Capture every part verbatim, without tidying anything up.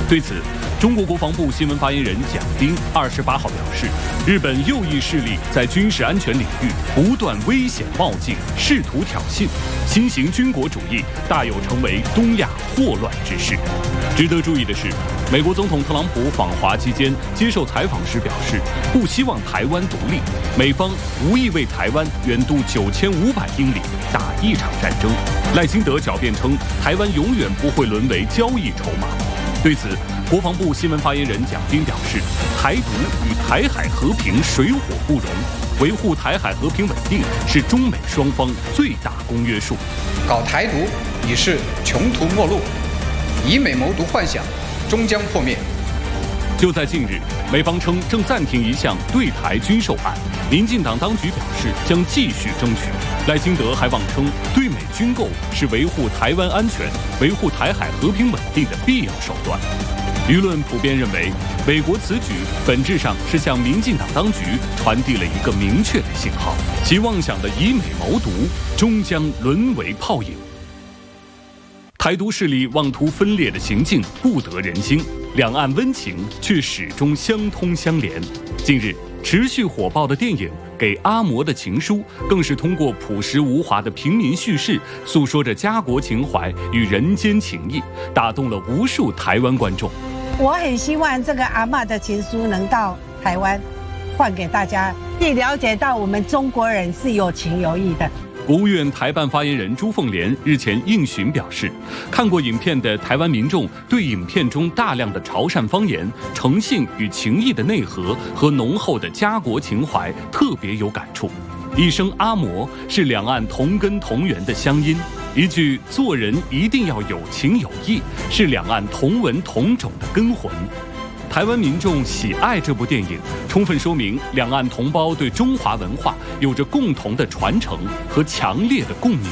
对此，中国国防部新闻发言人蒋斌二十八号表示，日本右翼势力在军事安全领域不断危险冒进，试图挑衅，新型军国主义大有成为东亚祸乱之势。值得注意的是，美国总统特朗普访华期间接受采访时表示，不希望台湾独立，美方无意为台湾远渡九千五百英里打一场战争。赖清德狡辩称，台湾永远不会沦为交易筹码。对此，国防部新闻发言人蒋斌表示，台独与台海和平水火不容，维护台海和平稳定是中美双方最大公约数。 搞台独已是穷途末路，以美谋独幻想终将破灭。 就在近日，美方称正暂停一项对台军售案，民进党当局表示将继续争取。赖清德还妄称，对美军购是维护台湾安全、维护台海和平稳定的必要手段。舆论普遍认为，美国此举本质上是向民进党当局传递了一个明确的信号，其妄想的以美谋独终将沦为泡影。台独势力妄图分裂的行径不得人心，两岸温情却始终相通相连。近日，持续火爆的电影《给阿嬷的情书》更是通过朴实无华的平民叙事，诉说着家国情怀与人间情谊，打动了无数台湾观众。 我很希望这个阿嬷的情书能到台湾，换给大家，也了解到我们中国人是有情有义的。 国务院台办发言人朱凤莲日前应询表示，看过影片的台湾民众对影片中大量的潮汕方言、诚信与情谊的内核和浓厚的家国情怀特别有感触。一声阿嬷是两岸同根同源的乡音，一句做人一定要有情有义是两岸同文同种的根魂。台湾民众喜爱这部电影，充分说明两岸同胞对中华文化有着共同的传承和强烈的共鸣。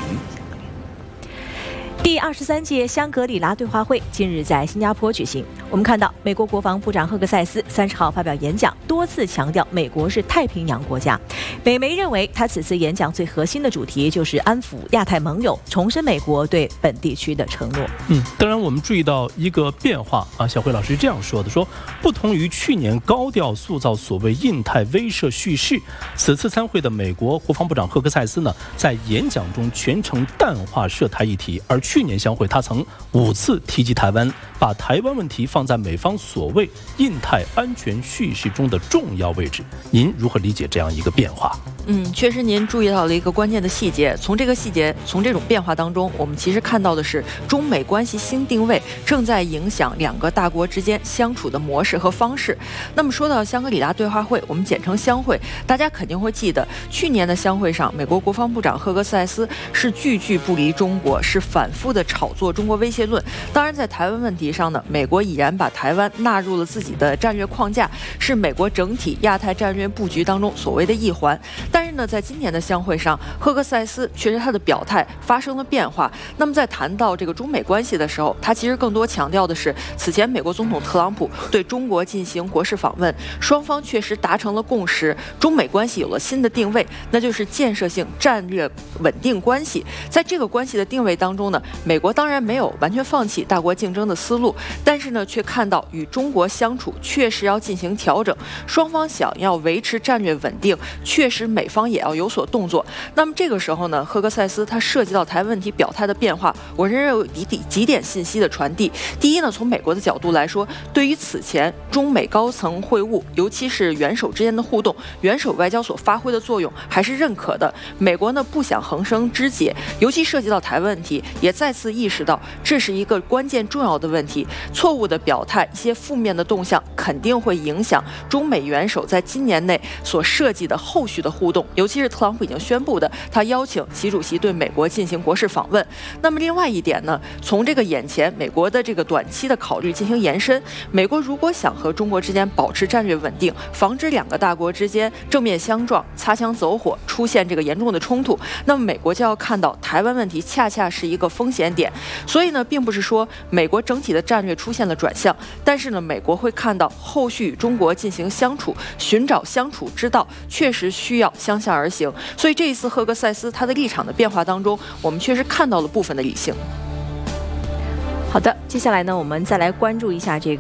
第二十三届香格里拉对话会今日在新加坡举行。我们看到，美国国防部长赫克塞斯三十号发表演讲，多次强调美国是太平洋国家。美媒认为，他此次演讲最核心的主题就是安抚亚太盟友，重申美国对本地区的承诺。 嗯，当然我们注意到一个变化啊，小慧老师这样说的：说不同于去年高调塑造所谓印太威慑叙事，此次参会的美国国防部长赫克塞斯呢，在演讲中全程淡化涉台议题，而去年相会，他曾五次提及台湾，把台湾问题放在美方所谓印太安全叙事中的重要位置。您如何理解这样一个变化？ 嗯，确实您注意到了一个关键的细节。从这个细节，从这种变化当中，我们其实看到的是中美关系新定位正在影响两个大国之间相处的模式和方式。那么说到香格里拉对话会，我们简称香会，大家肯定会记得，去年的香会上，美国国防部长赫克塞斯是句句不离中国，是反复的炒作中国威胁论。当然，在台湾问题上呢，美国已然把台湾纳入了自己的战略框架，是美国整体亚太战略布局当中所谓的一环。但是呢，在今年的香会上，赫克塞斯确实他的表态发生了变化。那么在谈到这个中美关系的时候，他其实更多强调的是，此前美国总统特朗普对中国进行国事访问，双方确实达成了共识，中美关系有了新的定位，那就是建设性战略稳定关系。在这个关系的定位当中呢，美国当然没有完全放弃大国竞争的思路，但是呢，却看到与中国相处确实要进行调整，双方想要维持战略稳定，确实美方也要有所动作。那么这个时候呢，赫克塞斯他涉及到台湾问题表态的变化，我认为有几点几点信息的传递。第一呢，从美国的角度来说，对于此前中美高层会晤，尤其是元首之间的互动，元首外交所发挥的作用还是认可的。美国呢不想横生枝节，尤其涉及到台湾问题，也再次意识到这是一个关键重要的问题。错误的表态，一些负面的动向，肯定会影响中美元首在今年内所设计的后续的互动，尤其是特朗普已经宣布的，他邀请习主席对美国进行国事访问。那么另外一点呢，从这个眼前美国的这个短期的考虑进行延伸，美国如果想和中国之间保持战略稳定，防止两个大国之间正面相撞、擦枪走火，出现这个严重的冲突，那么美国就要看到台湾问题恰恰是一个风险点。所以呢，并不是说美国整体的战略出现了转向，但是呢，美国会看到后续与中国进行相处，寻找相处之道，确实需要相向而行。所以这一次赫克塞斯他的立场的变化当中，我们确实看到了部分的理性。 好的，接下来呢，我们再来关注一下这个